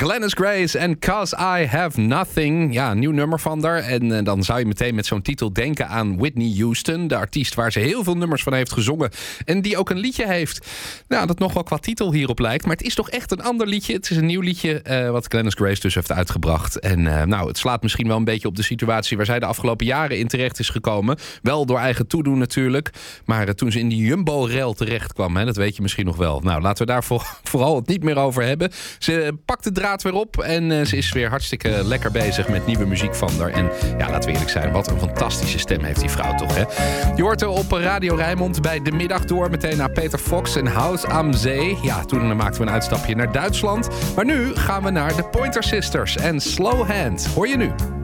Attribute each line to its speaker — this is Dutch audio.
Speaker 1: Glennis Grace en 'Cause I Have Nothing. Ja, een nieuw nummer van haar. En dan zou je meteen met zo'n titel denken aan Whitney Houston. De artiest waar ze heel veel nummers van heeft gezongen. En die ook een liedje heeft. Nou, dat nog wel qua titel hierop lijkt. Maar het is toch echt een ander liedje. Het is een nieuw liedje wat Glennis Grace dus heeft uitgebracht. En het slaat misschien wel een beetje op de situatie waar zij de afgelopen jaren in terecht is gekomen. Wel door eigen toedoen natuurlijk. Maar toen ze in die Jumbo-rel terecht kwam, dat weet je misschien nog wel. Nou, laten we daar vooral het niet meer over hebben. Ze pakt de draad weer op en ze is weer hartstikke lekker bezig met nieuwe muziek van haar. En ja, laten we eerlijk zijn, wat een fantastische stem heeft die vrouw toch, hè? Je hoort er op Radio Rijnmond bij De Middag Door meteen naar Peter Fox en House am Zee. Ja, toen maakten we een uitstapje naar Duitsland. Maar nu gaan we naar de Pointer Sisters en Slow Hand. Hoor je nu?